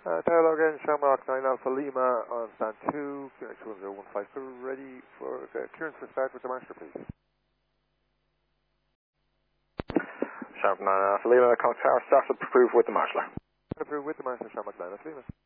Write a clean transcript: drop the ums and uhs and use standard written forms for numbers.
Dialogue in Shamrock 9 Alpha Lima on stand 2, QNX 1015, ready for clearance for start with the master, please. Shamrock 9 Alpha Lima, Contact Tower, staff approved with the marshaller. Approved with the master, Shamrock 9 Alpha Lima.